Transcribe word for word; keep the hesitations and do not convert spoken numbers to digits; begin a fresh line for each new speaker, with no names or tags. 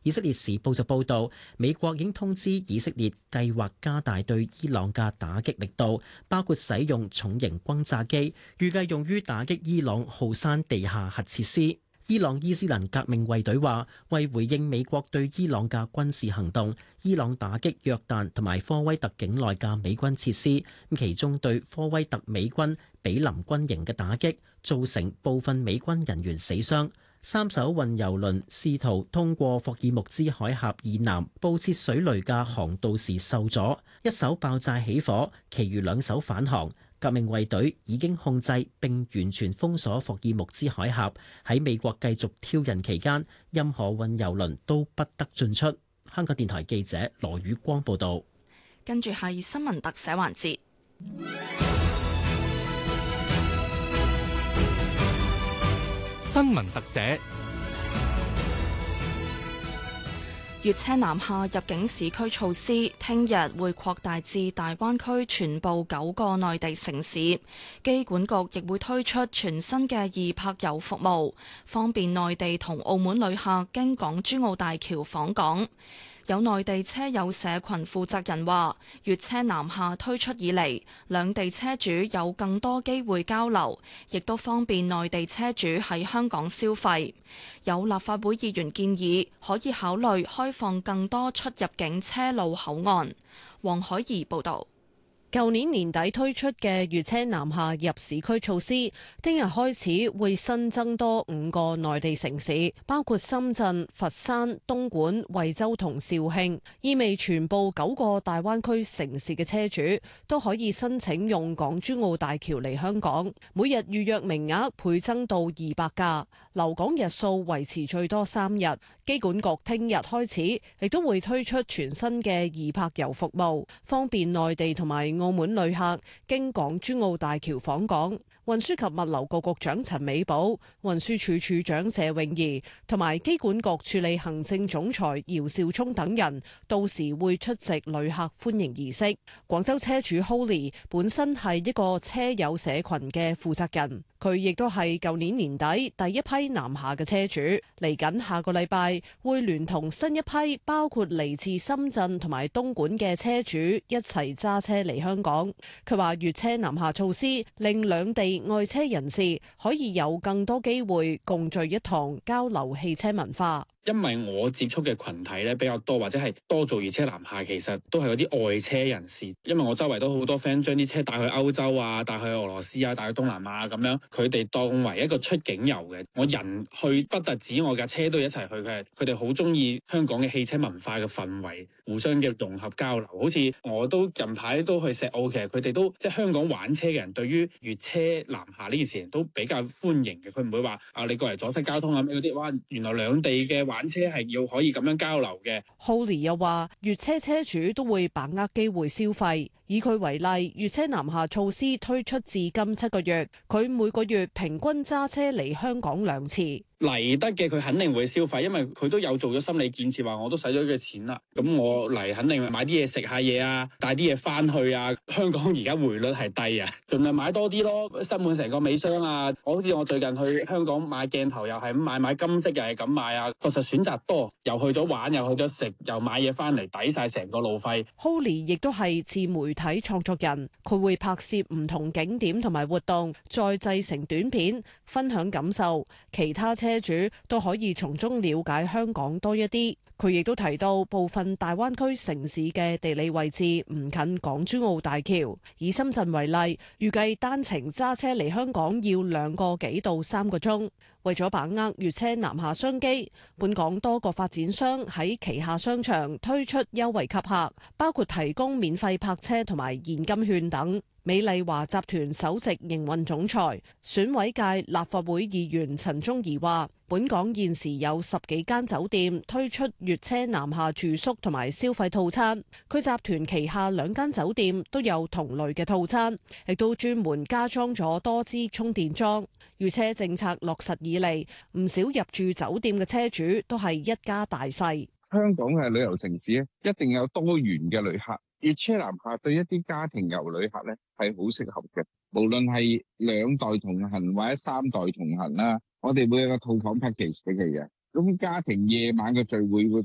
以色列時報就報道，美國已經通知以色列計劃加大對伊朗嘅打擊力度，包括使用重型轟炸機，預計用於打擊伊朗浩山地下核設施。伊朗伊斯蘭革命衛隊話，為回應美國對伊朗嘅軍事行動，伊朗打擊約旦同埋科威特境內嘅美軍設施，其中對科威特美軍比林軍營嘅打擊，造成部分美軍人員死傷。三艘運油輪試圖通過霍爾木茲海峽以南布設水雷嘅航道時受阻，一艘爆炸起火，其餘兩艘返航。革命衛隊已經控制並完全封鎖霍爾木茲海峽，喺美國繼續挑釁期間，任何運油輪都不得進出。香港電台記者羅宇光報道。
跟住係新聞特寫環節。
新聞特寫。
粵車南下入境市區措施聽日會擴大至大灣區全部九個內地城市，機管局亦會推出全新嘅易泊遊服務，方便內地同澳門旅客經港珠澳大橋訪港。有內地車友社群負責人話，粵車南下推出以嚟，兩地車主有更多機會交流，亦都方便內地車主喺香港消費。有立法會議員建議可以考慮開放更多出入境車路口岸。黃海怡報導。
舊年年底推出嘅粵車南下入市區措施，聽日開始會新增多五個內地城市，包括深圳、佛山、東莞、惠州同肇慶，意味全部九個大灣區城市嘅車主都可以申請用港珠澳大橋嚟香港，每日預約名額倍增到二百架，留港日數維持最多三日。機管局聽日開始亦都會推出全新嘅易泊遊服務，方便內地同埋澳門旅客經港珠澳大橋訪港。運輸及物流局局長陳美寶、運輸署署長謝永儀同埋機管局處理行政總裁姚兆聰等人到時會出席旅客歡迎儀式。廣州車主 Holly 本身係一個車友社群嘅負責人，佢亦都係舊年年底第一批南下嘅車主。嚟緊下個禮拜會聯同新一批包括嚟自深圳同埋東莞嘅車主一齊揸車嚟香港。佢話粵車南下措施令兩地愛車人士可以有更多機會共聚一堂，交流汽車文化。
因為我接觸嘅群體咧比較多，或者係多做粵車南下，其實都係嗰啲愛車人士。因為我周圍都好多 friend 將啲車帶去歐洲啊，帶去俄羅斯啊，帶去東南亞咁樣，佢哋當為一個出境遊嘅。我人去不特止，我架車都一齊去嘅。佢哋好中意香港嘅汽車文化嘅氛圍，互相嘅融合交流。好似我都近排都去石澳，其實佢哋都即係香港玩車嘅人，對於粵車南下呢件事都比較歡迎嘅。佢唔會話啊你過嚟阻塞交通啊咩嗰啲。哇，原來兩地嘅玩車係要可以咁樣交流嘅。
Holly 又話，粵車車主都會把握機會消費。以佢為例，粵車南下措施推出至今七個月，佢每個月平均揸車嚟香港兩次。
嚟得嘅佢肯定會消費，因為佢都有做咗心理建設，話我都使咗嘅錢啦。咁我嚟肯定買啲嘢食下嘢啊，帶啲嘢翻去啊。香港而家匯率係低啊，盡量買多啲咯，塞滿成個尾箱啊。我好似我最近去香港買鏡頭又係咁買，買金色又係咁買啊。確實選擇多，又去咗玩，又去咗食，又買嘢翻嚟，抵晒成個路費。
Holly 亦都係自媒體創作人，佢會拍攝唔同景點同埋活動，再製成短片分享感受，其他車主都可以從中了解香港多一啲。佢亦都提到部分大灣區城市嘅地理位置唔近港珠澳大橋，以深圳為例，預計單程揸車嚟香港要兩個幾到三個鐘。為咗把握粵車南下商機，本港多個發展商喺旗下商場推出優惠吸客，包括提供免費泊車同埋現金券等。美麗華集團首席營運總裁、選委界立法會議員陳忠儀話，本港現時有十幾間酒店推出粵車南下住宿同埋消費套餐，佢集團旗下兩間酒店都有同類嘅套餐，亦都專門加裝咗多支充電樁。粵車政策落實以嚟，唔少入住酒店嘅車主都係一家大細。
香港嘅旅遊城市咧，一定有多元嘅旅客。粵車南下對一啲家庭遊旅客咧係好適合嘅，無論係兩代同行或者三代同行啦，我哋會有個套房 package 俾佢嘅。咁家庭夜晚嘅聚會會